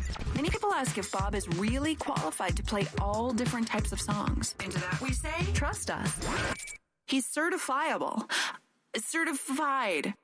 Many people ask if Bob is really qualified to play all different types of songs. And to that we say, trust us. He's certifiable. Certified.